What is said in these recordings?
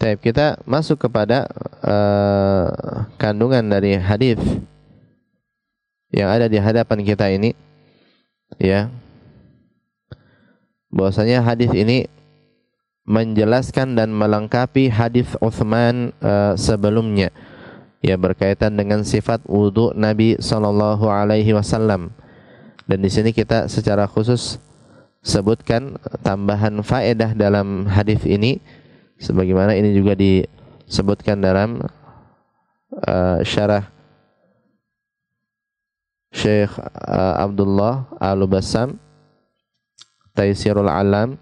Baik, kita masuk kepada kandungan dari hadis yang ada di hadapan kita ini, ya. Bahwasanya hadis ini menjelaskan dan melengkapi hadis Utsman sebelumnya, ya, berkaitan dengan sifat wudu Nabi sallallahu alaihi wasallam. Dan di sini kita secara khusus sebutkan tambahan faedah dalam hadis ini, sebagaimana ini juga disebutkan dalam syarah Syekh Abdullah Al-Bassam Taisirul Alam.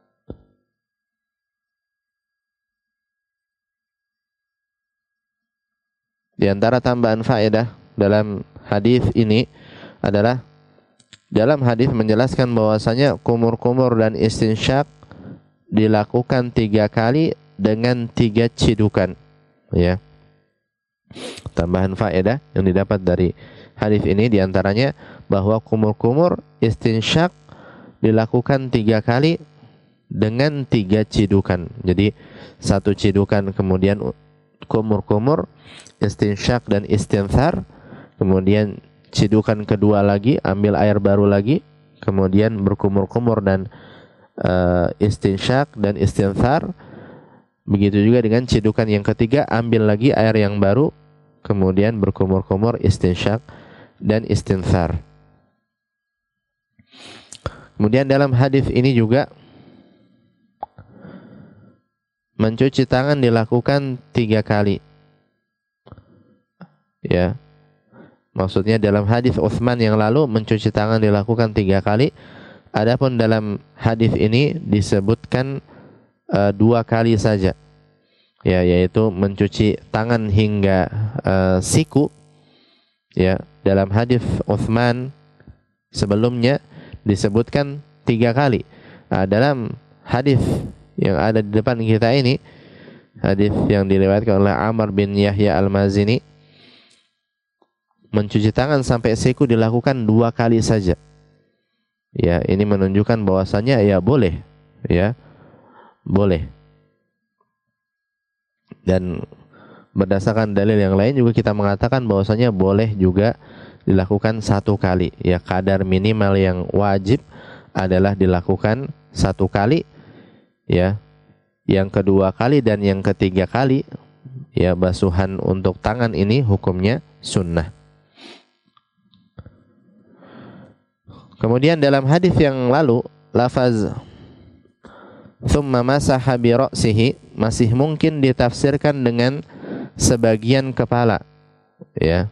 Di antara tambahan faedah dalam hadis ini adalah dalam hadis menjelaskan bahwasanya kumur-kumur dan istinsyak dilakukan 3 kali dengan 3 cidukan, ya. Tambahan faedah yang didapat dari hadis ini diantaranya bahwa kumur-kumur istinsyak dilakukan 3 kali dengan 3 cidukan. Jadi 1 cidukan, kemudian kumur-kumur, istinsyak dan istinthar, kemudian cidukan kedua lagi, ambil air baru lagi, kemudian berkumur-kumur dan istinsyak dan istinthar. Begitu juga dengan cidukan yang ketiga, ambil lagi air yang baru, kemudian berkumur-kumur, istinsyak dan istinthar. Kemudian dalam hadis ini juga mencuci tangan dilakukan 3 kali, ya. Maksudnya dalam hadis Utsman yang lalu mencuci tangan dilakukan 3 kali. Adapun dalam hadis ini disebutkan 2 kali saja, ya, yaitu mencuci tangan hingga siku, ya. Dalam hadis Utsman sebelumnya disebutkan 3 kali. Dalam hadis yang ada di depan kita ini, hadis yang diriwayatkan oleh Amr bin Yahya Al-Mazini, mencuci tangan sampai siku dilakukan 2 kali saja. Ya, ini menunjukkan bahwasanya ya boleh, ya, boleh. Dan berdasarkan dalil yang lain juga kita mengatakan bahwasanya boleh juga dilakukan 1 kali. Ya, kadar minimal yang wajib adalah dilakukan 1 kali, ya. Yang kedua kali dan yang ketiga kali, ya, basuhan untuk tangan ini hukumnya sunnah. Kemudian dalam hadis yang lalu, lafaz thumma masaha bi ra'sihi masih mungkin ditafsirkan dengan sebagian kepala, ya.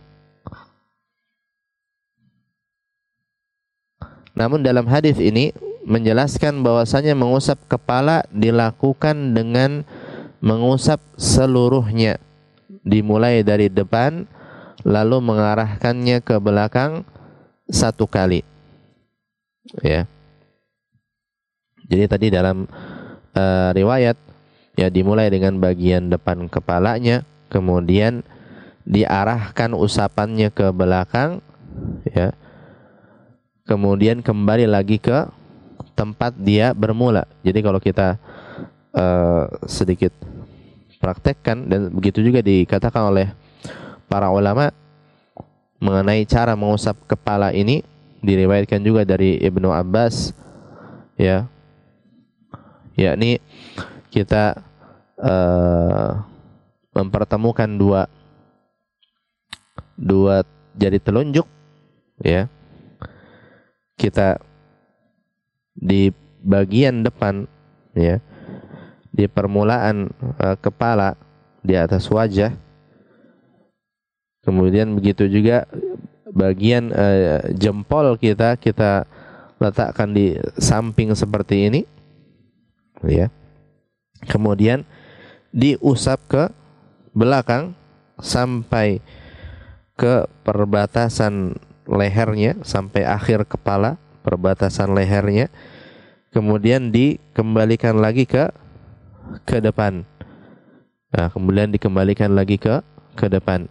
Namun dalam hadis ini menjelaskan bahwasanya mengusap kepala dilakukan dengan mengusap seluruhnya, dimulai dari depan lalu mengarahkannya ke belakang 1 kali, ya. Jadi tadi dalam riwayat, ya, dimulai dengan bagian depan kepalanya, kemudian diarahkan usapannya ke belakang, ya, kemudian kembali lagi ke tempat dia bermula. Jadi kalau kita sedikit praktekkan, dan begitu juga dikatakan oleh para ulama mengenai cara mengusap kepala ini, diriwayatkan juga dari Ibnu Abbas, ya, yakni kita mempertemukan dua jari telunjuk, ya. Kita di bagian depan, ya, di permulaan kepala, di atas wajah. Kemudian begitu juga bagian jempol kita letakkan di samping seperti ini, ya. Kemudian diusap ke belakang sampai ke perbatasan lehernya, sampai akhir kepala, perbatasan lehernya. Kemudian dikembalikan lagi ke depan. Nah, kemudian dikembalikan lagi ke depan.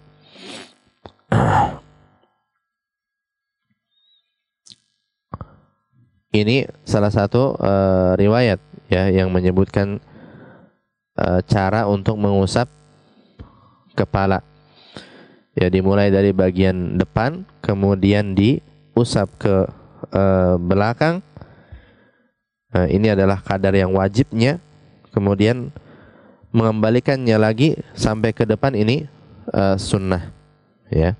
Ini salah satu riwayat, ya, yang menyebutkan cara untuk mengusap kepala. Ya, dimulai dari bagian depan, kemudian diusap ke belakang. Ini adalah kadar yang wajibnya. Kemudian mengembalikannya lagi sampai ke depan, ini sunnah. Ya.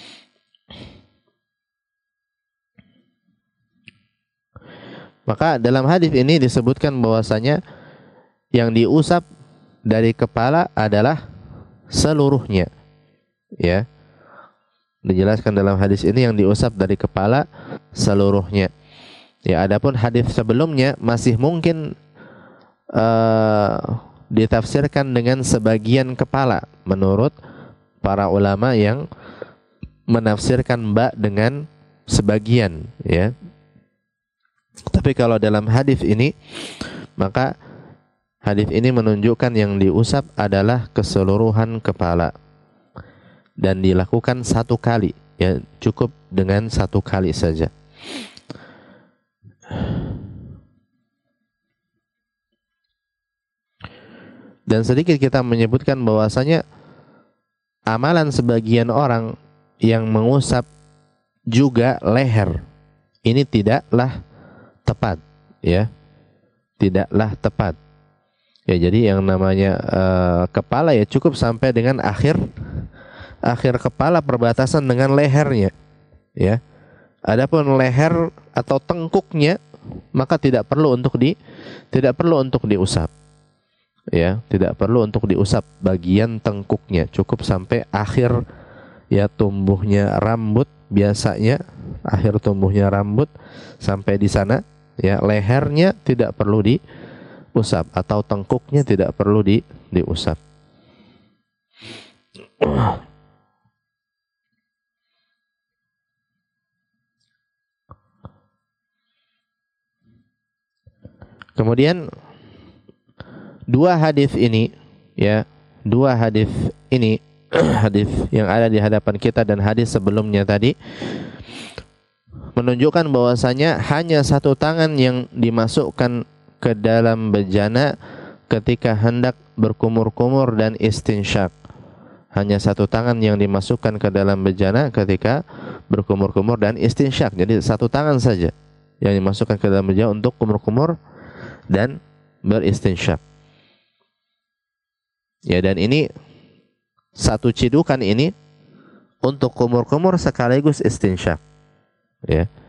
Maka dalam hadis ini disebutkan bahwasanya yang diusap dari kepala adalah seluruhnya. Ya. Dijelaskan dalam hadis ini yang diusap dari kepala seluruhnya. Ya, adapun hadis sebelumnya masih mungkin ditafsirkan dengan sebagian kepala menurut para ulama yang menafsirkan ba dengan sebagian, ya. Tapi kalau dalam hadis ini, maka hadis ini menunjukkan yang diusap adalah keseluruhan kepala dan dilakukan satu kali, ya, cukup dengan satu kali saja. Dan sedikit kita menyebutkan bahwasanya amalan sebagian orang yang mengusap juga leher ini tidaklah tepat, ya, tidaklah tepat. Ya, jadi yang namanya kepala ya cukup sampai dengan akhir kepala, perbatasan dengan lehernya, ya. Adapun leher atau tengkuknya maka tidak perlu untuk diusap. Ya, tidak perlu untuk diusap bagian tengkuknya, cukup sampai akhir, ya, tumbuhnya rambut. Biasanya akhir tumbuhnya rambut sampai di sana, ya, lehernya tidak perlu diusap atau tengkuknya tidak perlu diusap. Kemudian dua hadis ini, ya, dua hadis ini hadis yang ada di hadapan kita dan hadis sebelumnya tadi menunjukkan bahwasanya hanya satu tangan yang dimasukkan ke dalam bejana ketika hendak berkumur-kumur dan istinsyak. Hanya satu tangan yang dimasukkan ke dalam bejana ketika berkumur-kumur dan istinsyak. Jadi satu tangan saja yang dimasukkan ke dalam bejana untuk kumur-kumur dan beristinsyak. Ya, dan ini satu cidukan ini untuk kumur-kumur sekaligus istinsyak. Ya.